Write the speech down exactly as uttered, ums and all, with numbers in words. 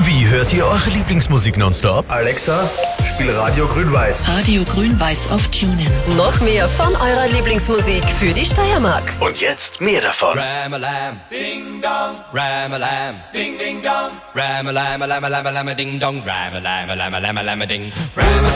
Wie hört ihr eure Lieblingsmusik nonstop? Alexa, spiel Radio Grün-Weiß. Radio Grün-Weiß auf TuneIn. Noch mehr von eurer Lieblingsmusik für die Steiermark. Und jetzt mehr davon. Ram-a-lam, ding dong, ram-a-lam, ding ding dong, ram-a-lam, lam-a-lam, lam-a-ding dong, ram-a-lam, lam-a-lam, lam-a-ding, ram